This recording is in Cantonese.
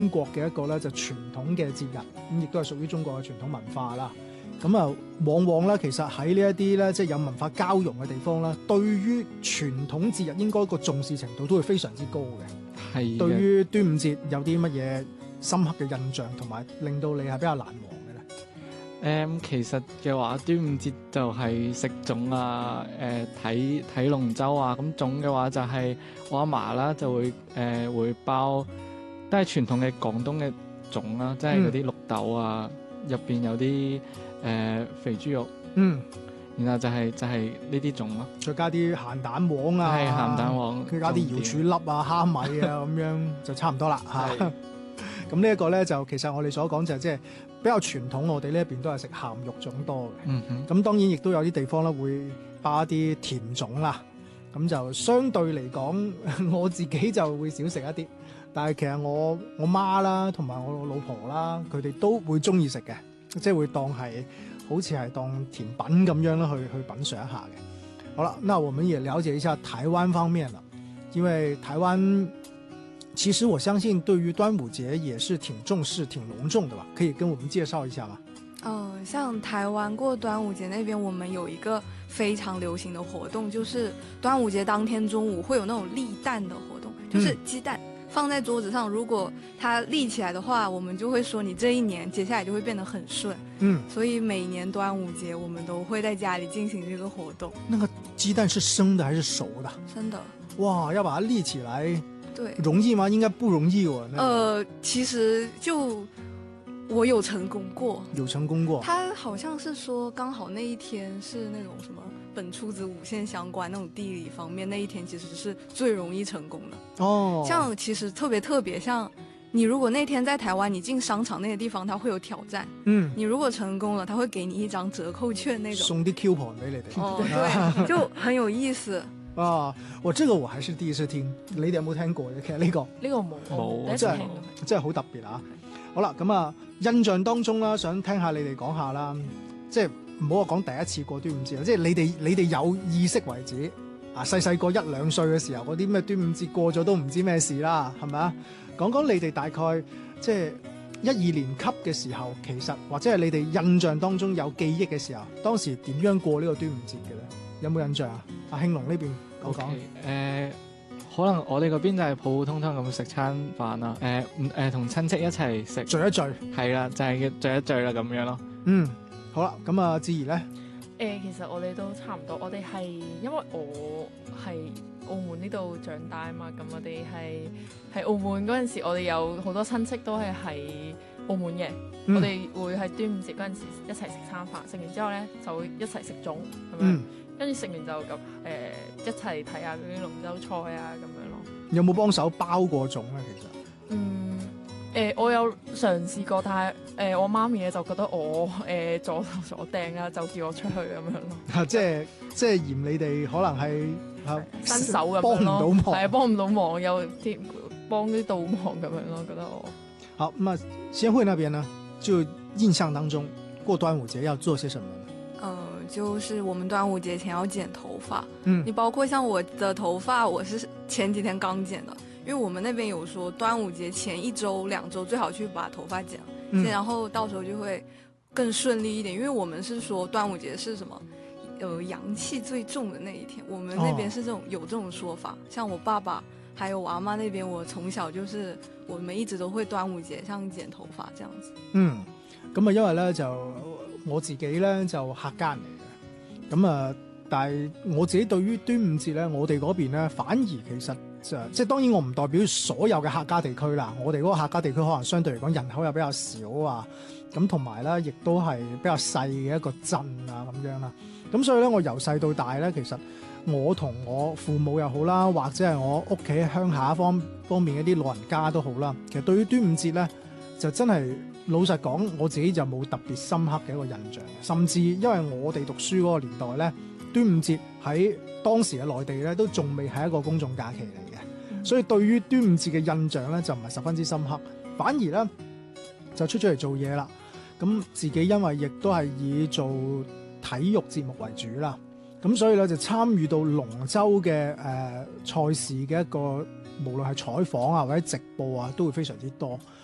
國嘅一個咧就傳統嘅節日，咁亦都係屬於中國嘅傳統文化啦。咁啊，往往咧其實喺呢一啲咧即係有文化交融嘅地方咧，對於傳統節日應該個重視程度都會非常之高嘅。 係。 對於端午節有啲乜嘢深刻嘅印象，同埋令到你係比較難忘嘅咧？ 其實嘅話，端午節就係食粽啊，睇龍舟啊。咁粽嘅話就係我阿嫲啦，就會包，都係傳統嘅廣東嘅粽啦，即係嗰啲綠豆啊，入邊有啲肥豬肉。然後就係呢啲粽咯， 再加啲鹹蛋黃啊， 係鹹蛋黃， 佢加啲瑤柱粒啊、蝦米啊咁樣就差唔多啦嚇。咁呢一個咧就其實我哋所講就即係比較傳統，我哋呢一邊都係食鹹肉粽多嘅。咁當然亦都有啲地方咧會包一啲甜粽啦。咁就相對嚟講，我自己就會少食一啲。但係其實我媽啦，同埋我老婆啦，佢哋都會中意食嘅，即係會當係好似係當甜品咁樣啦，去品嚐一下嘅。好啦，那我們也了解一下台灣方面啦，因為台灣其實我相信對於端午節也是挺重視、挺隆重的吧？可以跟我們介紹一下嗎？ 像台灣過端午節那邊，我們有一個非常流行的活動，就是端午節當天中午會有那種立蛋的活動，就是雞蛋放在桌子上，如果它立起來的話，我們就會說你這一年接下來就會變得很順。所以每年端午節我們都會在家裡進行這個活動。 那個雞蛋是生的還是熟的？ 生的。 哇，要把它立起來， 對， 容易嗎？應該不容易哦。 其實就我有成功過。 有成功過。 他好像是說剛好那一天是那種什麼本初子午線相關那種地理方面，那一天其實是最容易成功的。哦，像其實特別像你如果那天在台灣，你進商場那個地方，它會有挑戰。你如果成功了，他會給你一張折扣券那種， 送啲 coupon 俾你哋。 對，就很有意思。 我這個我還是第一次聽，你哋有冇聽過嘅？其實呢個冇， 真係好特別啊！好啦，咁啊，印象當中啦，想聽下你哋講下啦，即係唔好話講第一次過端午節啦，即係你哋有意識為止啊，細個1-2歲嘅時候，嗰啲咩端午節過咗都唔知咩事啦，係咪啊？講講你哋大概即係1-2年級嘅時候，其實或者係你哋印象當中有記憶嘅時候，當時點樣過呢個端午節嘅咧？有冇印象啊？阿興龍呢邊講講。 可能我哋嗰邊就係普普通通咁食餐飯啦，同親戚一齊食聚一聚， 係啦，就係聚一聚啦咁樣咯。 好啦，咁啊，志怡咧？ 其實我哋都差唔多，我哋係因為我係澳門呢度長大啊嘛，咁我哋係澳門嗰陣時，我哋有好多親戚都係喺澳門嘅，我哋會喺端午節嗰陣時一齊食餐飯，食完之後咧就會一齊食粽咁樣。跟住食完就咁一齊睇下嗰啲龍舟賽啊咁樣咯。有冇幫手包過粽咧？其實我有嘗試過，但係我媽咪咧就覺得我左掟啊，就叫我出去咁樣咯。即係嫌你哋可能係新手咁樣咯， 幫唔到忙， 係幫唔到忙，有啲幫啲倒忙咁樣咯，覺得我。 好，咁啊，先會那邊呢，就印象當中過端午節要做些什麼呢？ 就是我們端午節前要剪頭髮。你包括像我的頭髮，我是前幾天剛剪的，因為我們那邊有說端午節前1周2周最好去把頭髮剪，然後到時候就會更順利一點。因為我們是說端午節是什麼陽氣最重的那一天，我們那邊是有這種說法。像我爸爸還有我阿媽那邊，我從小就是我們一直都會端午節像剪頭髮這樣子。 咁啊，因為咧就我自己咧就客家人嚟嘅。咁啊，但係我自己對於端午節咧，我哋嗰邊咧反而其實即係當然我唔代表所有嘅客家地區啦。我哋嗰個客家地區可能相對嚟講人口又比較少啊，咁同埋咧亦都係比較細嘅一個鎮啊咁樣啦。咁所以咧，我由細到大咧，其實我同我父母又好啦，或者係我屋企鄉下方面一啲老人家都好啦，其實對於端午節咧，就真係老實講，我自己就冇特別深刻嘅一個印象，甚至因為我哋讀書嗰個年代咧，端午節喺當時嘅內地咧都仲未係一個公眾假期嚟嘅，所以對於端午節嘅印象咧就唔係十分之深刻，反而咧就出咗嚟做嘢啦。咁自己因為亦都係以做體育節目為主啦，咁所以咧就參與到龍舟嘅賽事嘅一個，無論係採訪啊或者直播啊，都會非常之多。